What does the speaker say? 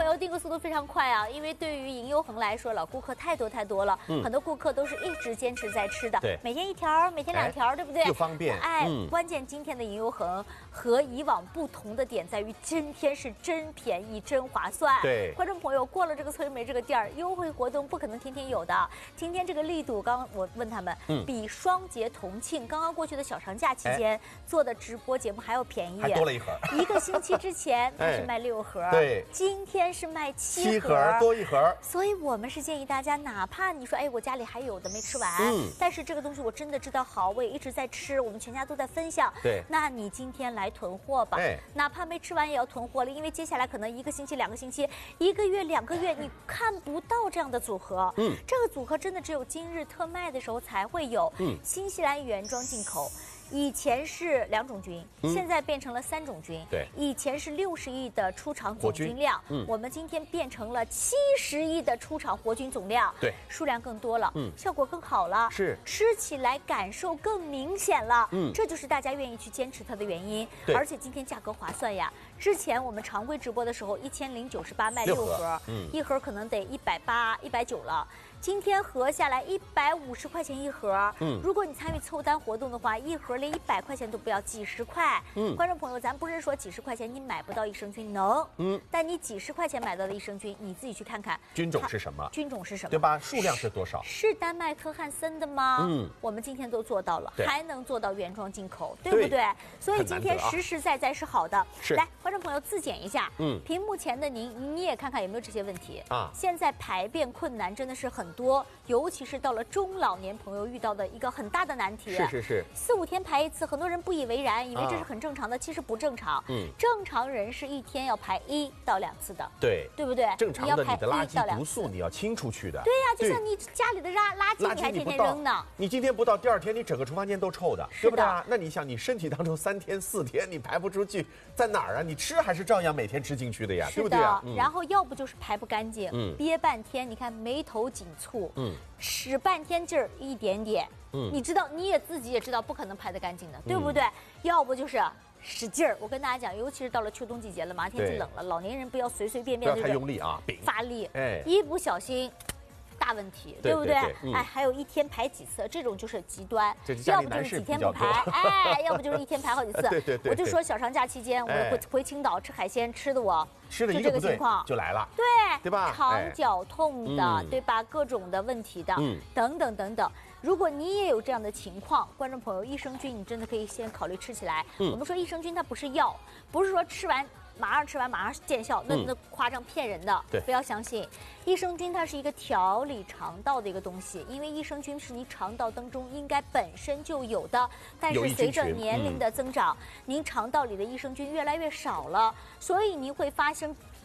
友订购速度非常快啊，因为对于银优恒来说，老顾客太多了，很多顾客都是一直坚持在吃的， 对， 每天1条，每天2条，对不对？ 又方便。 关键今天的银优恒和以往不同的点在于，今天是真便宜、真划算。 对， 观众朋友过了这个催眉这个店儿，优惠活动不可能天天有的。今天这个力度，刚刚我问他们，比双节同庆刚刚过去的小长假期间做的直播节目还要便宜， 还多了一盒。 1个星期之前它是卖6盒， 对， 今天是卖7 盒，多1盒。 所以我们是建议大家，哪怕你说，哎，我家里还有的没吃完，但是这个东西我真的知道好，我也一直在吃，我们全家都在分享。 对， 那你今天来囤货吧，哪怕没吃完也要囤货了，因为接下来可能1个星期、2个星期、1个月、2个月，你看不到这样的组合。这个组合真的只有今日特卖的时候才会有。新西兰原装进口。以前是2种菌，现在变成了3种菌。 对， 以前是60亿的出厂总菌量，我们今天变成了70亿的出厂活菌总量。 对， 数量更多了，效果更好了， 是吃起来感受更明显了。这就是大家愿意去坚持它的原因。而且今天价格划算呀。之前我们常规直播的时候，1098卖6盒，1盒可能得180、190了。今天合下来150块钱1盒，如果你参与凑单活动的话，1盒连100块钱都不要，几十块。观众朋友，咱不是说几十块钱你买不到益生菌，能，但你几十块钱买到的益生菌，你自己去看看菌种是什么？ 菌种是什么？ 对吧？数量是多少？ 是丹麦科汉森的吗？我们今天都做到了，还能做到原装进口，对不对？所以今天实实在在是好的。来，观众朋友自检一下，屏幕前的你也看看有没有这些问题啊？现在排便困难真的是很多，尤其是到了中老年朋友遇到的一个很大的难题。 是 ，4、5天排一次，很多人不以为然，以为这是很正常的，其实不正常。正常人是1天要排1到2次的， 对不对？ 正常的，你的垃圾毒素你要清出去的。 对呀，就像你家里的垃圾，你还天天扔呢。 你今天不到，第2天你整个厨房间都臭的，对不对啊？那你想，你身体当中3天4天你排不出去，在哪儿啊？你吃还是照样每天吃进去的呀，对不对啊？ 然后要不就是排不干净，憋半天，你看眉头紧蹙，使半天劲儿一点点，你知道，你自己也知道不可能排得干净的，对不对？要不就是使劲儿。我跟大家讲，尤其是到了秋冬季节了，马上天气冷了，老年人不要随随便便不要太用力啊， 发力，一不小心。大问题，对不对？还有1天排几次，这种就是极端。要不就是几天不排，要不就是1天排好几次。 对。 我就说小长假期间，我回青岛吃海鲜，吃的我吃的就这个情况就来了， 对吧？ 肠绞痛的，对吧？各种的问题的，等等。如果你也有这样的情况，观众朋友，益生菌你真的可以先考虑吃起来。我们说益生菌它不是药，不是说马上吃完马上见效，那夸张骗人的，不要相信。益生菌它是一个调理肠道的一个东西，因为益生菌是你肠道当中应该本身就有的，但是随着年龄的增长，您肠道里的益生菌越来越少了，所以您会发生